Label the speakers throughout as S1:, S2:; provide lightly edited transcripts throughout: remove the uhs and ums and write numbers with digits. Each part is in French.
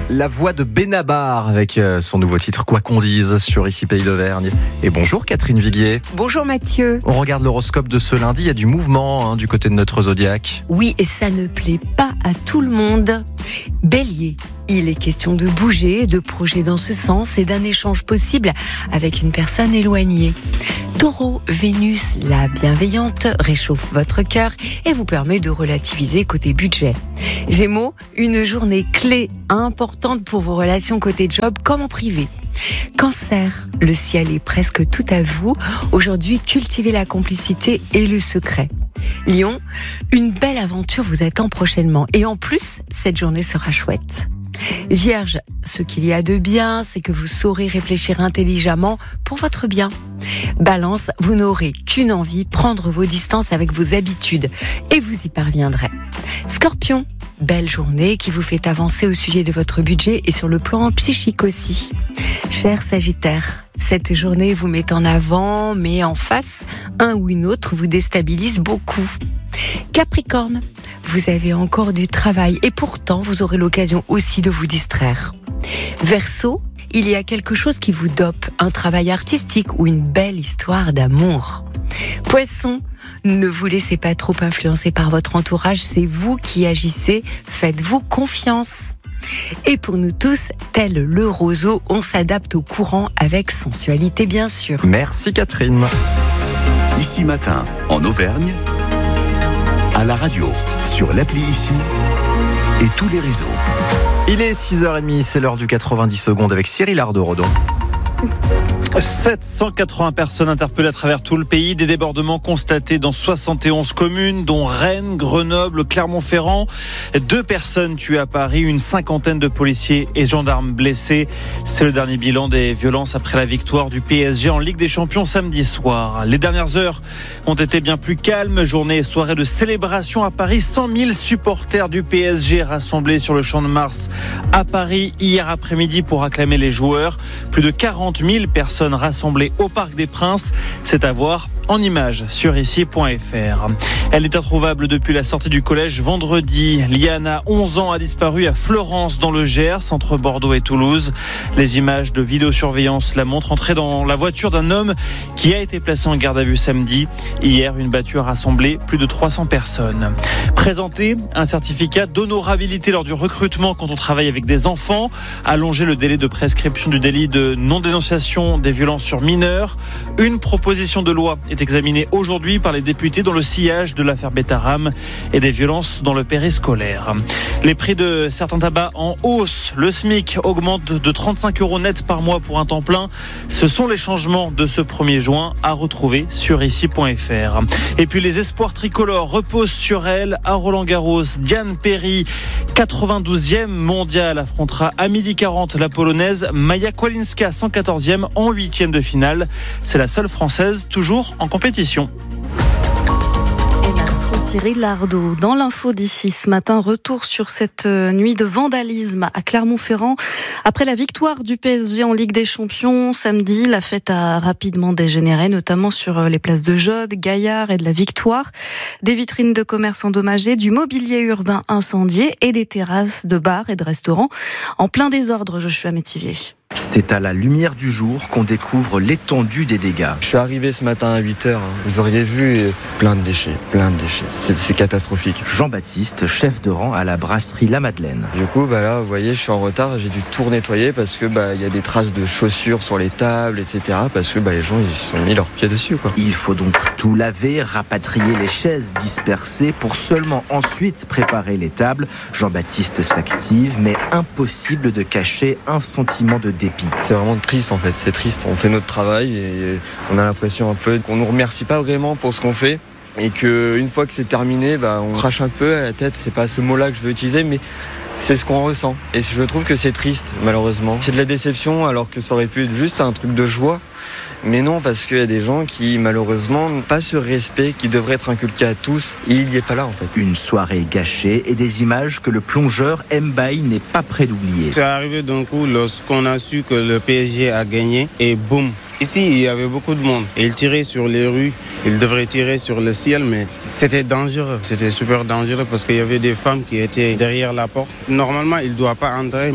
S1: La voix de Benabar avec son nouveau titre Quoi qu'on dise sur Ici Pays d'Auvergne. Et bonjour Catherine Viguier.
S2: Bonjour Mathieu.
S1: On regarde l'horoscope de ce lundi, il y a du mouvement du côté de notre zodiaque.
S2: Oui, et ça ne plaît pas à tout le monde. Bélier, il est question de bouger, de projets dans ce sens et d'un échange possible avec une personne éloignée. Taureau, Vénus, la bienveillante, réchauffe votre cœur et vous permet de relativiser côté budget. Gémeaux, une journée clé importante pour vos relations côté job comme en privé. Cancer, le ciel est presque tout à vous. Aujourd'hui, cultivez la complicité et le secret. Lion, une belle aventure vous attend prochainement. Et en plus, cette journée sera chouette. Vierge, ce qu'il y a de bien, c'est que vous saurez réfléchir intelligemment pour votre bien. Balance, vous n'aurez qu'une envie, prendre vos distances avec vos habitudes. Et vous y parviendrez. Scorpion, belle journée qui vous fait avancer au sujet de votre budget et sur le plan psychique aussi. Cher Sagittaire, cette journée vous met en avant, mais en face, un ou une autre vous déstabilise beaucoup. Capricorne, vous avez encore du travail et pourtant vous aurez l'occasion aussi de vous distraire. Verseau, il y a quelque chose qui vous dope, un travail artistique ou une belle histoire d'amour. Poisson, ne vous laissez pas trop influencer par votre entourage, c'est vous qui agissez, faites-vous confiance. Et pour nous tous, tel le roseau, on s'adapte au courant avec sensualité bien sûr.
S1: Merci Catherine.
S3: Ici Matin, en Auvergne, à la radio, sur l'appli Ici et tous les réseaux.
S1: Il est 6h30, c'est l'heure du 90 secondes avec Cyril Ardo-Rodon.
S4: 780 personnes interpellées à travers tout le pays, des débordements constatés dans 71 communes, dont Rennes, Grenoble, Clermont-Ferrand. 2 personnes tuées à Paris, une cinquantaine de policiers et gendarmes blessés. C'est le dernier bilan des violences après la victoire du PSG en Ligue des Champions samedi soir. Les dernières heures ont été bien plus calmes. Journée et soirée de célébration à Paris. 100 000 supporters du PSG rassemblés sur le Champ de Mars à Paris hier après-midi pour acclamer les joueurs. Plus de 40 000 personnes rassemblées au Parc des Princes. C'est à voir en images sur ici.fr. Elle est introuvable depuis la sortie du collège vendredi. Liana, 11 ans, a disparu à Fleurance dans le Gers, entre Bordeaux et Toulouse. Les images de vidéosurveillance la montrent entrer dans la voiture d'un homme qui a été placé en garde à vue samedi. Hier, une battue a rassemblé plus de 300 personnes. Présenter un certificat d'honorabilité lors du recrutement quand on travaille avec des enfants. Allonger le délai de prescription du délit de non-dénonciation des violences sur mineurs. Une proposition de loi est examinée aujourd'hui par les députés dans le sillage de l'affaire Betaram et des violences dans le périscolaire. Les prix de certains tabacs en hausse. Le SMIC augmente de 35 € net par mois pour un temps plein. Ce sont les changements de ce 1er juin à retrouver sur ici.fr. Et puis les espoirs tricolores reposent sur elle à Roland-Garros. Diane Perry, 92e mondiale, affrontera à 12h40 la polonaise Maja Kłalinska, 114e en 8e de finale. C'est la seule française toujours en compétition.
S5: Merci Cyril Ardo. Dans l'info d'ici ce matin, retour sur cette nuit de vandalisme à Clermont-Ferrand. Après la victoire du PSG en Ligue des Champions samedi, la fête a rapidement dégénéré, notamment sur les places de Jaude, Gaillard et de la Victoire. Des vitrines de commerce endommagées, du mobilier urbain incendié et des terrasses de bars et de restaurants en plein désordre. Joshua Métivier.
S6: C'est à la lumière du jour qu'on découvre l'étendue des dégâts.
S7: Je suis arrivé ce matin à 8h, vous auriez vu plein de déchets. C'est catastrophique.
S6: Jean-Baptiste, chef de rang à la brasserie La Madeleine.
S7: Du coup, là, vous voyez, je suis en retard, j'ai dû tout nettoyer parce que il y a des traces de chaussures sur les tables, etc. Parce que les gens, ils se sont mis leurs pieds dessus, quoi.
S6: Il faut donc tout laver, rapatrier les chaises dispersées pour seulement ensuite préparer les tables. Jean-Baptiste s'active, mais impossible de cacher un sentiment de dépit.
S7: C'est vraiment triste en fait, c'est triste. On fait notre travail et on a l'impression un peu qu'on nous remercie pas vraiment pour ce qu'on fait et qu'une fois que c'est terminé, on crache un peu à la tête. C'est pas ce mot-là que je veux utiliser, mais c'est ce qu'on ressent. Et je trouve que c'est triste, malheureusement. C'est de la déception alors que ça aurait pu être juste un truc de joie. Mais non, parce qu'il y a des gens qui, malheureusement, n'ont pas ce respect qui devrait être inculqué à tous. Et il n'y est pas là, en fait.
S6: Une soirée gâchée et des images que le plongeur Mbaye n'est pas prêt d'oublier.
S8: C'est arrivé d'un coup lorsqu'on a su que le PSG a gagné et boum. Ici, il y avait beaucoup de monde. Ils tiraient sur les rues, ils devraient tirer sur le ciel, mais c'était dangereux. C'était super dangereux parce qu'il y avait des femmes qui étaient derrière la porte. Normalement, ils ne doivent pas entrer, mais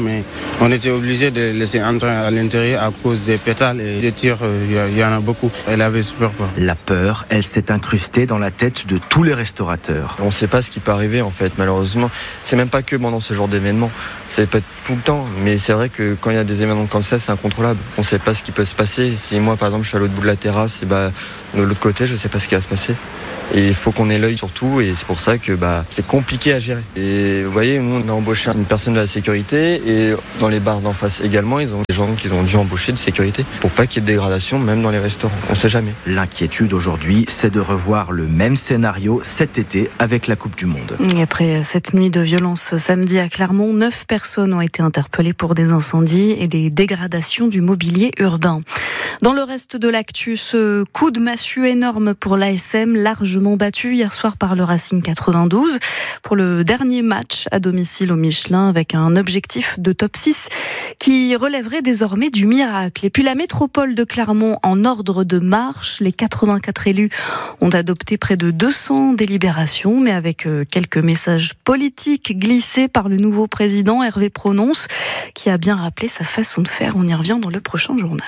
S8: On était obligé de laisser entrer à l'intérieur à cause des pétales et des tirs. Il y en a beaucoup. Elle avait super peur.
S6: La peur, elle s'est incrustée dans la tête de tous les restaurateurs.
S7: On ne sait pas ce qui peut arriver en fait, malheureusement. C'est même pas que pendant ce genre d'événement. C'est pas tout le temps, mais c'est vrai que quand il y a des événements comme ça, c'est incontrôlable. On ne sait pas ce qui peut se passer. Si moi, par exemple, je suis à l'autre bout de la terrasse, et de l'autre côté, je ne sais pas ce qui va se passer. Et il faut qu'on ait l'œil sur tout, et c'est pour ça que c'est compliqué à gérer. Et vous voyez, nous on a embauché une personne de la sécurité, et dans les bars d'en face également, ils ont des gens qu'ils ont dû embaucher de sécurité pour pas qu'il y ait de dégradation, même dans les restaurants. On sait jamais.
S6: L'inquiétude aujourd'hui, c'est de revoir le même scénario cet été avec la Coupe du Monde.
S5: Et après cette nuit de violence samedi à Clermont, 9 personnes ont été interpellées pour des incendies et des dégradations du mobilier urbain. Dans le reste de l'actu, ce coup de massue énorme pour l'ASM, largement battu hier soir par le Racing 92 pour le dernier match à domicile au Michelin, avec un objectif de top 6 qui relèverait désormais du miracle. Et puis la métropole de Clermont en ordre de marche. Les 84 élus ont adopté près de 200 délibérations, mais avec quelques messages politiques glissés par le nouveau président Hervé Prononce, qui a bien rappelé sa façon de faire. On y revient dans le prochain journal.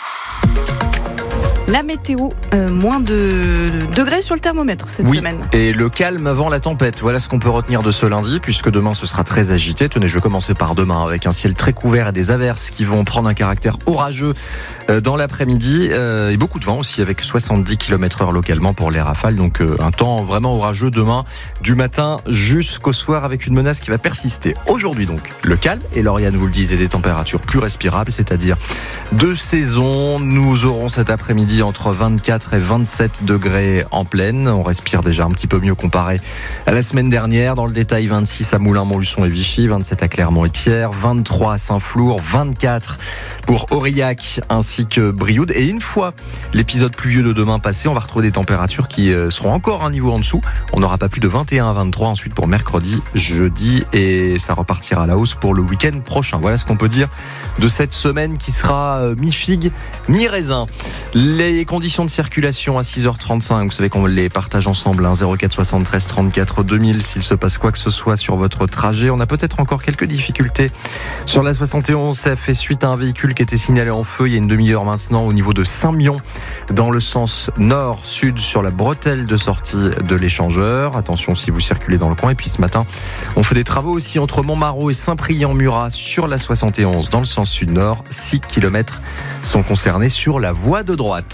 S5: La météo, moins de degrés sur le thermomètre cette semaine.
S1: Et le calme avant la tempête. Voilà ce qu'on peut retenir de ce lundi, puisque demain ce sera très agité. Tenez, je vais commencer par demain, avec un ciel très couvert et des averses qui vont prendre un caractère orageux dans l'après-midi. Et beaucoup de vent aussi, avec 70 km/h localement pour les rafales. Donc un temps vraiment orageux demain, du matin jusqu'au soir, avec une menace qui va persister. Aujourd'hui donc, le calme, et Lauriane vous le disait, des températures plus respirables, c'est-à-dire de saison. Nous aurons cet après-midi entre 24 et 27 degrés en pleine. On respire déjà un petit peu mieux comparé à la semaine dernière. Dans le détail, 26 à Moulins, Montluçon et Vichy, 27 à Clermont et Thiers, 23 à Saint-Flour, 24 pour Aurillac ainsi que Brioude. Et une fois l'épisode pluvieux de demain passé, on va retrouver des températures qui seront encore un niveau en dessous. On n'aura pas plus de 21 à 23 ensuite pour mercredi, jeudi, et ça repartira à la hausse pour le week-end prochain. Voilà ce qu'on peut dire de cette semaine qui sera mi-figue, mi-raisin. Les conditions de circulation à 6h35, vous savez qu'on les partage ensemble, 04 73 34 2000, s'il se passe quoi que ce soit sur votre trajet. On a peut-être encore quelques difficultés sur la 71, ça fait suite à un véhicule qui était signalé en feu il y a une demi-heure maintenant au niveau de Saint-Mion, dans le sens nord-sud sur la bretelle de sortie de l'échangeur. Attention si vous circulez dans le coin. Et puis ce matin, on fait des travaux aussi entre Montmarault et Saint-Priest-en-Murat sur la 71 dans le sens sud-nord. 6 km sont concernés sur la voie de droite.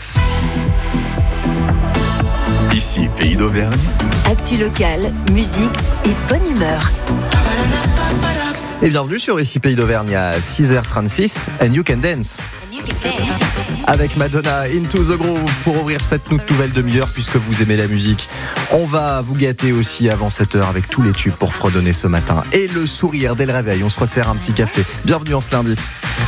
S3: Ici, Pays d'Auvergne.
S9: Actu locale, musique et bonne humeur.
S1: Et bienvenue sur Ici Pays d'Auvergne à 6h36 and you can dance. Avec Madonna, Into the Groove, pour ouvrir cette nouvelle demi-heure, puisque vous aimez la musique. On va vous gâter aussi avant 7h avec tous les tubes pour fredonner ce matin. Et le sourire dès le réveil, on se resserre un petit café. Bienvenue en ce lundi.